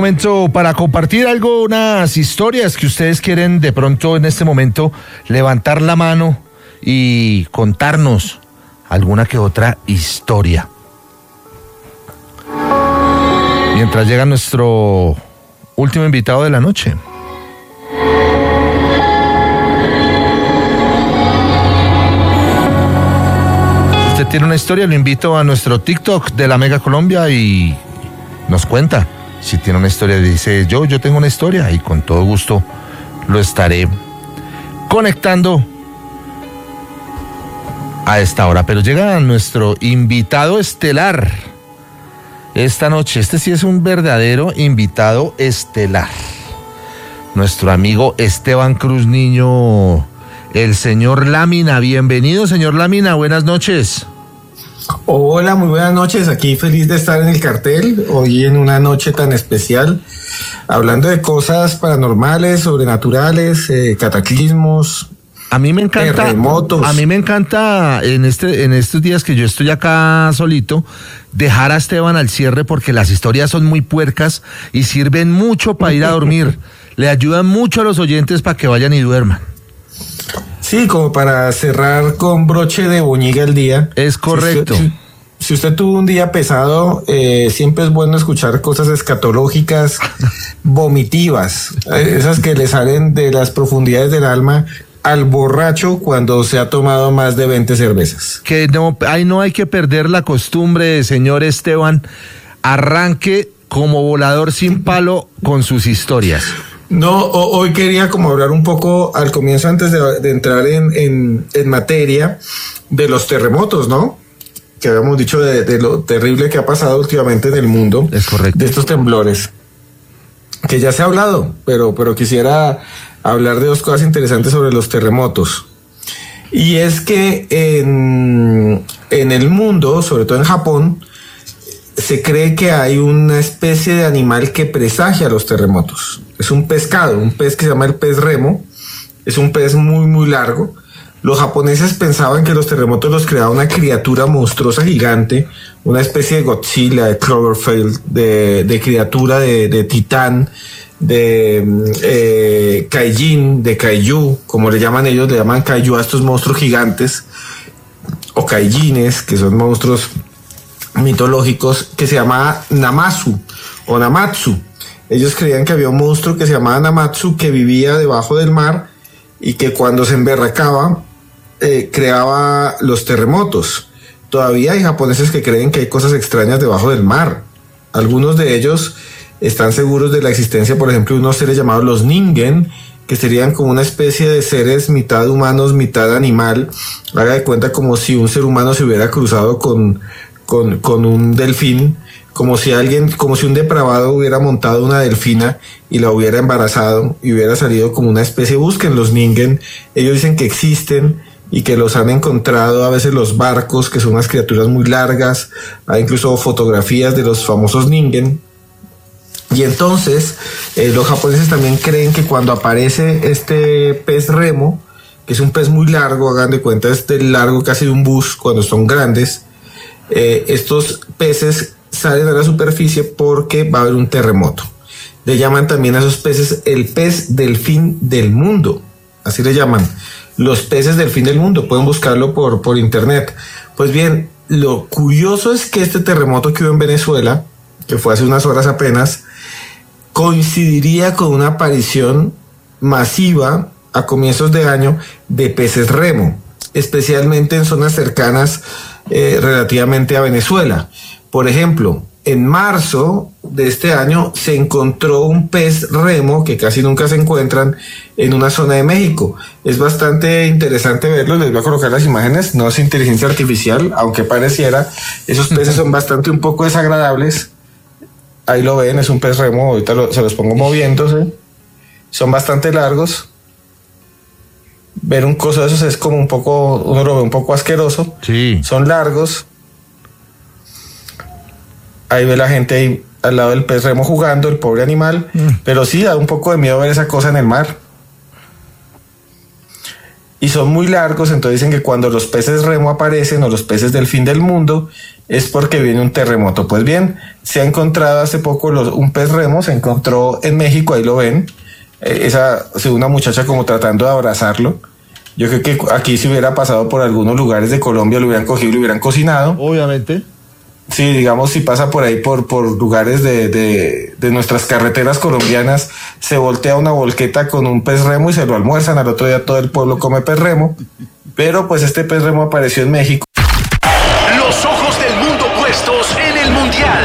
momento para compartir algo, unas historias que ustedes quieren de pronto en este momento levantar la mano y contarnos alguna que otra historia. Mientras llega nuestro último invitado de la noche. Si usted tiene una historia, lo invito a nuestro TikTok de la Mega Colombia y nos cuenta. Si tiene una historia, dice yo tengo una historia y con todo gusto lo estaré conectando a esta hora. Pero llega nuestro invitado estelar esta noche. Este sí es un verdadero invitado estelar. Nuestro amigo Esteban Cruz Niño, el señor Lámina. Bienvenido, señor Lámina, buenas noches. Hola, muy buenas noches. Aquí feliz de estar en el cartel, hoy en una noche tan especial, hablando de cosas paranormales, sobrenaturales, cataclismos. A mí me encanta, terremotos. A mí me encanta en estos días que yo estoy acá solito, dejar a Esteban al cierre porque las historias son muy puercas y sirven mucho para ir a dormir. Le ayudan mucho a los oyentes para que vayan y duerman. Sí, como para cerrar con broche de boñiga el día. Es correcto. Si usted tuvo un día pesado, siempre es bueno escuchar cosas escatológicas, vomitivas, esas que le salen de las profundidades del alma al borracho cuando se ha tomado más de 20 cervezas. Que no, ahí no hay que perder la costumbre, señor Esteban. Arranque como volador sin palo con sus historias. No, hoy quería como hablar un poco al comienzo, antes de entrar en materia, de los terremotos, ¿no? Que habíamos dicho de lo terrible que ha pasado últimamente en el mundo. Es correcto. De estos temblores. Que ya se ha hablado, pero quisiera hablar de dos cosas interesantes sobre los terremotos. Y es que en el mundo, sobre todo en Japón, se cree que hay una especie de animal que presagia los terremotos. Es un pescado, un pez que se llama el pez remo. Es un pez muy, muy largo. Los japoneses pensaban que los terremotos los creaba una criatura monstruosa gigante, una especie de Godzilla, de Cloverfield, de criatura de titán, de kaijin, de kaiju, como le llaman ellos, le llaman kaiju a estos monstruos gigantes, o kaijines, que son monstruos mitológicos, que se llama Namazu o Namatsu. Ellos creían que había un monstruo que se llamaba Namatsu que vivía debajo del mar y que cuando se emberracaba creaba los terremotos. Todavía hay japoneses que creen que hay cosas extrañas debajo del mar. Algunos de ellos están seguros de la existencia, por ejemplo, de unos seres llamados los ningen, que serían como una especie de seres mitad humanos, mitad animal. Haga de cuenta como si un ser humano se hubiera cruzado con un delfín, como si un depravado hubiera montado una delfina y la hubiera embarazado y hubiera salido como una especie. Busquen los ningen, ellos dicen que existen y que los han encontrado a veces los barcos, que son unas criaturas muy largas. Hay incluso fotografías de los famosos ningen. Y entonces los japoneses también creen que cuando aparece este pez remo, que es un pez muy largo, hagan de cuenta, es del largo casi de un bus cuando son grandes, estos peces salen a la superficie porque va a haber un terremoto. Le llaman también a esos peces el pez del fin del mundo, así le llaman, los peces del fin del mundo. Pueden buscarlo por internet. Pues bien, lo curioso es que este terremoto que hubo en Venezuela, que fue hace unas horas apenas, coincidiría con una aparición masiva a comienzos de año de peces remo, especialmente en zonas cercanas relativamente a Venezuela. Por ejemplo, en marzo de este año se encontró un pez remo que casi nunca se encuentran en una zona de México. Es bastante interesante verlo, les voy a colocar las imágenes, no es inteligencia artificial, aunque pareciera. Esos peces son bastante un poco desagradables. Ahí lo ven, es un pez remo, ahorita se los pongo moviéndose. Son bastante largos. Ver un coso de esos es como un poco, uno lo ve un poco asqueroso. Sí. Son largos. Ahí ve la gente ahí al lado del pez remo jugando, el pobre animal. Pero sí, da un poco de miedo ver esa cosa en el mar. Y son muy largos, entonces dicen que cuando los peces remo aparecen, o los peces del fin del mundo, es porque viene un terremoto. Pues bien, se ha encontrado hace poco un pez remo, se encontró en México, ahí lo ven, una muchacha como tratando de abrazarlo. Yo creo que aquí si hubiera pasado por algunos lugares de Colombia, lo hubieran cogido y lo hubieran cocinado. Obviamente. Sí, digamos, si pasa por ahí por lugares de nuestras carreteras colombianas, se voltea una volqueta con un pez remo y se lo almuerzan. Al otro día todo el pueblo come pez remo. Pero pues este pez remo apareció en México.